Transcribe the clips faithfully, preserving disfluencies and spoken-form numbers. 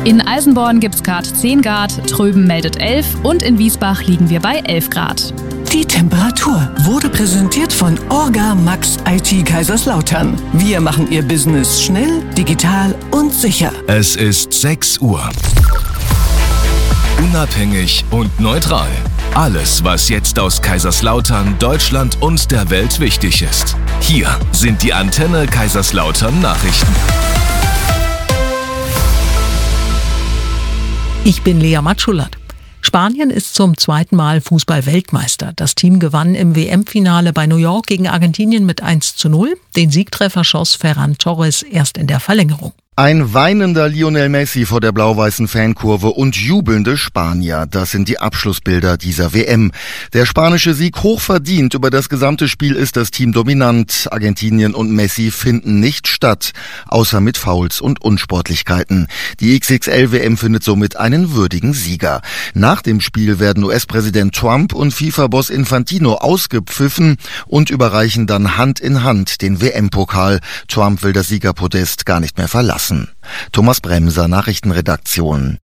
In Eisenborn gibt's gerade zehn Grad, Tröben meldet elf und in Wiesbach liegen wir bei elf Grad. Die Temperatur wurde präsentiert von Orga Max I T Kaiserslautern. Wir machen Ihr Business schnell, digital und sicher. Es ist sechs Uhr. Unabhängig und neutral. Alles, was jetzt aus Kaiserslautern, Deutschland und der Welt wichtig ist. Hier sind die Antenne Kaiserslautern Nachrichten. Ich bin Lea Matschulat. Spanien ist zum zweiten Mal Fußball-Weltmeister. Das Team gewann im W M-Finale bei New York gegen Argentinien mit eins zu null. Den Siegtreffer schoss Ferran Torres erst in der Verlängerung. Ein weinender Lionel Messi vor der blau-weißen Fankurve und jubelnde Spanier. Das sind die Abschlussbilder dieser W M. Der spanische Sieg hochverdient. Über das gesamte Spiel ist das Team dominant. Argentinien und Messi finden nicht statt, außer mit Fouls und Unsportlichkeiten. Die X X L-W M findet somit einen würdigen Sieger. Nach dem Spiel werden U S-Präsident Trump und FIFA-Boss Infantino ausgepfiffen und überreichen dann Hand in Hand den W M-Pokal. Trump will das Siegerpodest gar nicht mehr verlassen. Thomas Bremser, Nachrichtenredaktion.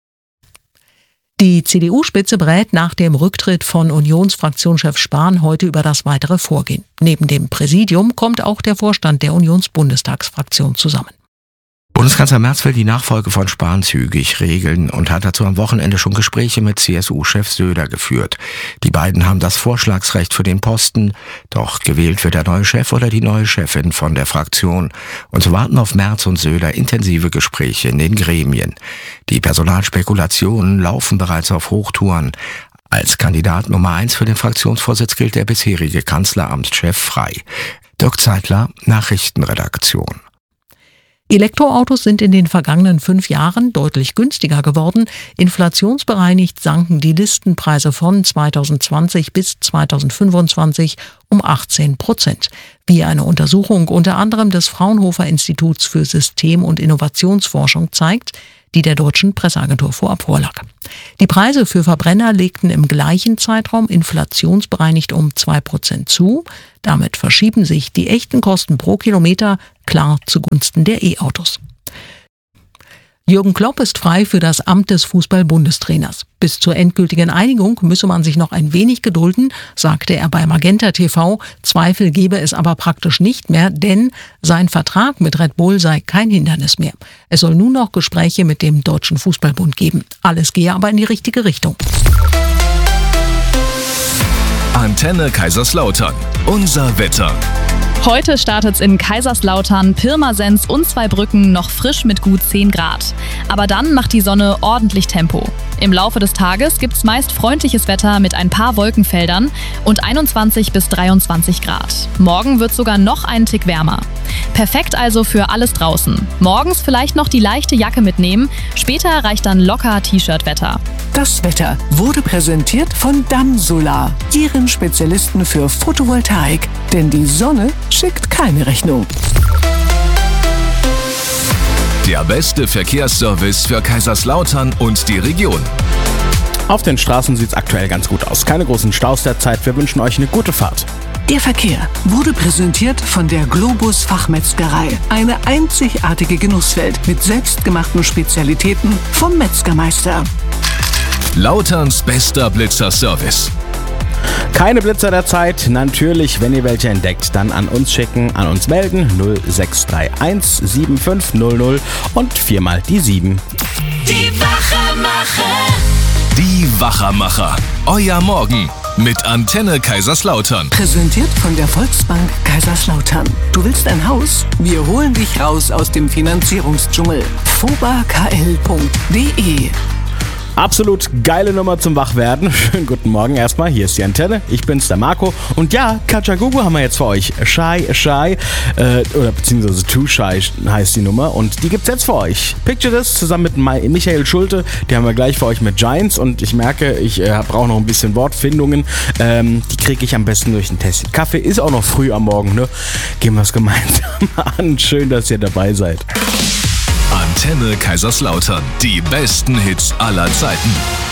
Die C D U-Spitze berät nach dem Rücktritt von Unionsfraktionschef Spahn heute über das weitere Vorgehen. Neben dem Präsidium kommt auch der Vorstand der Unionsbundestagsfraktion zusammen. Bundeskanzler Merz will die Nachfolge von Spahn zügig regeln und hat dazu am Wochenende schon Gespräche mit C S U-Chef Söder geführt. Die beiden haben das Vorschlagsrecht für den Posten, doch gewählt wird der neue Chef oder die neue Chefin von der Fraktion. Und so warten auf Merz und Söder intensive Gespräche in den Gremien. Die Personalspekulationen laufen bereits auf Hochtouren. Als Kandidat Nummer eins für den Fraktionsvorsitz gilt der bisherige Kanzleramtschef Frey. Dirk Zeitler, Nachrichtenredaktion. Elektroautos sind in den vergangenen fünf Jahren deutlich günstiger geworden. Inflationsbereinigt sanken die Listenpreise von zweitausendzwanzig bis zweitausendfünfundzwanzig um achtzehn Prozent. Wie eine Untersuchung unter anderem des Fraunhofer Instituts für System- und Innovationsforschung zeigt, die der deutschen Presseagentur vorab vorlag. Die Preise für Verbrenner legten im gleichen Zeitraum inflationsbereinigt um zwei Prozent zu. Damit verschieben sich die echten Kosten pro Kilometer klar zugunsten der E-Autos. Jürgen Klopp ist frei für das Amt des Fußball-Bundestrainers. Bis zur endgültigen Einigung müsse man sich noch ein wenig gedulden, sagte er bei Magenta T V. Zweifel gebe es aber praktisch nicht mehr, denn sein Vertrag mit Red Bull sei kein Hindernis mehr. Es soll nun noch Gespräche mit dem Deutschen Fußballbund geben. Alles gehe aber in die richtige Richtung. Antenne Kaiserslautern. Unser Wetter. Heute startet's in Kaiserslautern, Pirmasens und Zweibrücken noch frisch mit gut zehn Grad. Aber dann macht die Sonne ordentlich Tempo. Im Laufe des Tages gibt's meist freundliches Wetter mit ein paar Wolkenfeldern und einundzwanzig bis dreiundzwanzig Grad. Morgen wird sogar noch einen Tick wärmer. Perfekt also für alles draußen. Morgens vielleicht noch die leichte Jacke mitnehmen, später reicht dann locker T-Shirt-Wetter. Das Wetter wurde präsentiert von Damm Solar, Ihren Spezialisten für Photovoltaik. Denn die Sonne schickt keine Rechnung. Der beste Verkehrsservice für Kaiserslautern und die Region. Auf den Straßen sieht's aktuell ganz gut aus. Keine großen Staus derzeit. Wir wünschen euch eine gute Fahrt. Der Verkehr wurde präsentiert von der Globus Fachmetzgerei. Eine einzigartige Genusswelt mit selbstgemachten Spezialitäten vom Metzgermeister. Lauterns bester Blitzerservice. Keine Blitzer derzeit. Natürlich, wenn ihr welche entdeckt, dann an uns schicken, an uns melden. null sechs drei eins sieben fünf null null und viermal die sieben. Die Wachermacher. Die Wachermacher. Euer Morgen mit Antenne Kaiserslautern. Präsentiert von der Volksbank Kaiserslautern. Du willst ein Haus? Wir holen dich raus aus dem Finanzierungsdschungel. fobakl punkt de. Absolut geile Nummer zum Wachwerden. Schönen guten Morgen erstmal. Hier ist die Antenne. Ich bin's, der Marco. Und ja, Kajagoogoo haben wir jetzt für euch. Shy, Shy, äh, oder beziehungsweise Too Shy heißt die Nummer. Und die gibt's jetzt für euch. Picture This zusammen mit Michael Schulte. Die haben wir gleich für euch mit Giants. Und ich merke, ich äh, brauche noch ein bisschen Wortfindungen. Ähm, die kriege ich am besten durch einen Test. Kaffee ist auch noch früh am Morgen, ne? Gehen wir es gemeinsam an. Schön, dass ihr dabei seid. Antenne Kaiserslautern. Die besten Hits aller Zeiten.